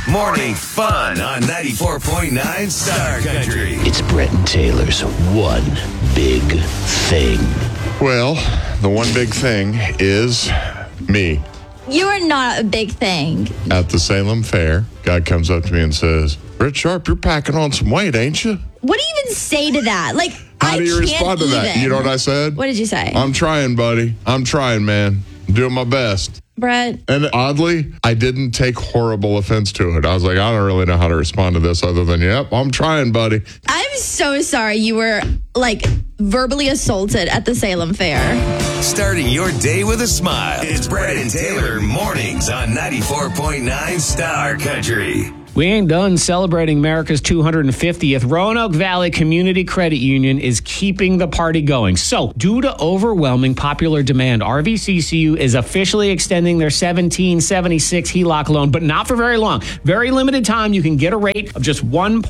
Morning Fun on 94.9 Star Country. It's Brett and Taylor's One Big Thing. Well, the one big thing is me. You are not a big thing. At the Salem Fair, guy comes up to me and says, Brett Sharp, you're packing on some weight, ain't you? What do you even say to that? Like, How do you respond to that? You know what I said? What did you say? I'm trying, buddy. I'm trying, man. I'm doing my best. Brett. And oddly, I didn't take horrible offense to it. I was like, I don't really know how to respond to this other than, yep, I'm trying, buddy. I'm so sorry you were, verbally assaulted at the Salem Fair. Starting your day with a smile. It's Brett and Taylor mornings on 94.9 Star Country. We ain't done celebrating America's 250th. Roanoke Valley Community Credit Union is keeping the party going. So, due to overwhelming popular demand, RVCCU is officially extending their 1776 HELOC loan, but not for very long. Very limited time. You can get a rate of just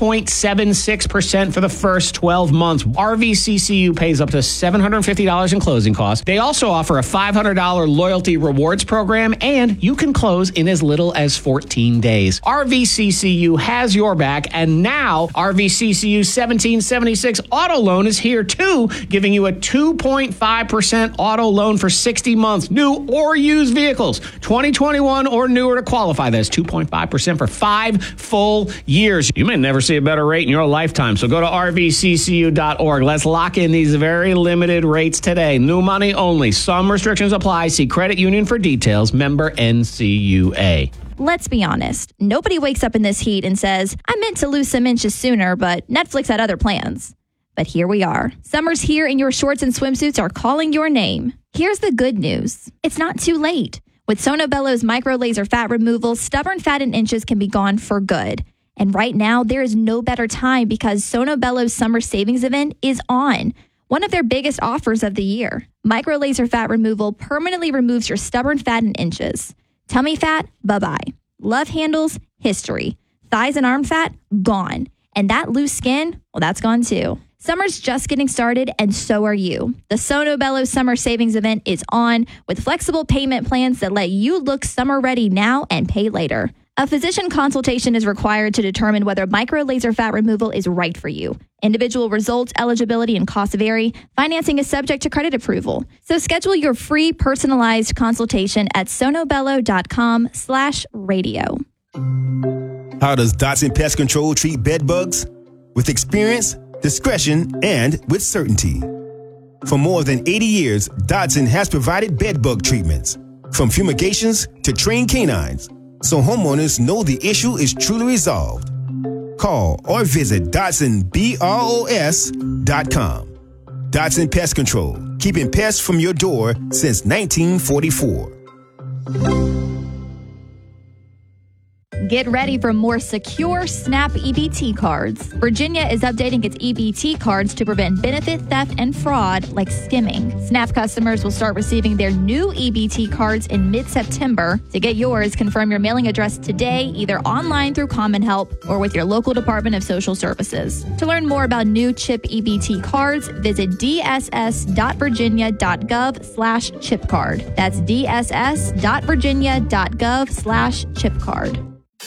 1.76% for the first 12 months. RVCCU pays up to $750 in closing costs. They also offer a $500 loyalty rewards program, and you can close in as little as 14 days. RVCCU has your back, and now RVCCU 1776 auto loan is here too, giving you a 2.5% auto loan for 60 months, new or used vehicles, 2021 or newer to qualify. That's 2.5% for 5 full years. You may never see a better rate in your lifetime, so go to rvccu.org. Let's lock in these very limited rates today. New money only. Some restrictions apply. See credit union for details. Member NCUA. Let's be honest. Nobody wakes up in this heat and says, I meant to lose some inches sooner, but Netflix had other plans. But here we are. Summer's here and your shorts and swimsuits are calling your name. Here's the good news. It's not too late. With Sono Bello's micro laser fat removal, stubborn fat and inches can be gone for good. And right now, there is no better time because Sono Bello's summer savings event is on. One of their biggest offers of the year. Micro laser fat removal permanently removes your stubborn fat and inches. Tummy fat, bye-bye. Love handles, history. Thighs and arm fat, gone. And that loose skin, well, that's gone too. Summer's just getting started, and so are you. The Sono Bello Summer Savings Event is on with flexible payment plans that let you look summer ready now and pay later. A physician consultation is required to determine whether micro laser fat removal is right for you. Individual results, eligibility, and costs vary. Financing is subject to credit approval. So schedule your free personalized consultation at sonobello.com/radio. How does Dotson Pest Control treat bed bugs? With experience, discretion, and with certainty. For more than 80 years, Dotson has provided bed bug treatments, from fumigations to trained canines, so homeowners know the issue is truly resolved. Call or visit DotsonBROS.com. Dotson Pest Control, keeping pests from your door since 1944. Get ready for more secure SNAP EBT cards. Virginia is updating its EBT cards to prevent benefit theft and fraud like skimming. SNAP customers will start receiving their new EBT cards in mid-September. To get yours, confirm your mailing address today, either online through Common Help or with your local Department of Social Services. To learn more about new CHIP EBT cards, visit dss.virginia.gov/chipcard. That's dss.virginia.gov/chipcard.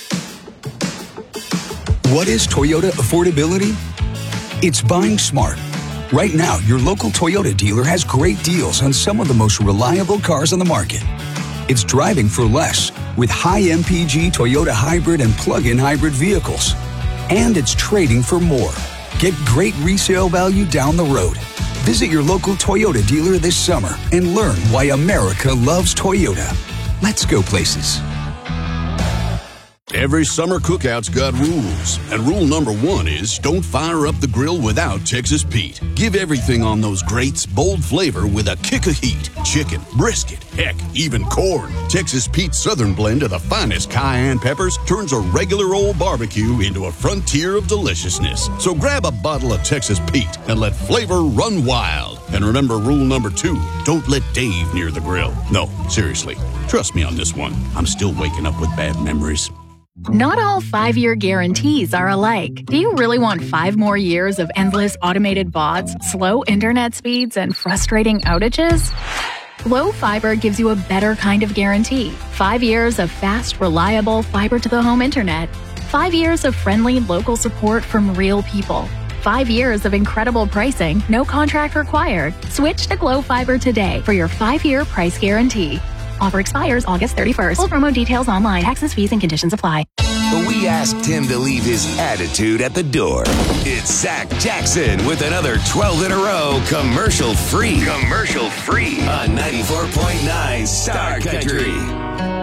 What is Toyota affordability? It's buying smart. Right now, your local Toyota dealer has great deals on some of the most reliable cars on the market. It's driving for less with high MPG Toyota hybrid and plug-in hybrid vehicles. And it's trading for more. Get great resale value down the road. Visit your local Toyota dealer this summer and learn why America loves Toyota. Let's go places. Every summer cookout's got rules, and rule number 1 is don't fire up the grill without Texas Pete. Give everything on those grates bold flavor with a kick of heat. Chicken, brisket, heck, even corn. Texas Pete's Southern blend of the finest cayenne peppers turns a regular old barbecue into a frontier of deliciousness. So grab a bottle of Texas Pete and let flavor run wild. And remember rule number 2, don't let Dave near the grill. No, seriously, trust me on this one. I'm still waking up with bad memories. Not all 5-year guarantees are alike. Do you really want 5 more years of endless automated bots, slow internet speeds, and frustrating outages? Glow Fiber gives you a better kind of guarantee. 5 years of fast, reliable fiber-to-the-home internet. 5 years of friendly local support from real people. 5 years of incredible pricing, no contract required. Switch to Glow Fiber today for your 5-year price guarantee. Offer expires August 31st. Full promo details online. Taxes, fees, and conditions apply. We asked him to leave his attitude at the door. It's Zach Jackson with another 12 in a row commercial free. Commercial free on 94.9 Star Country.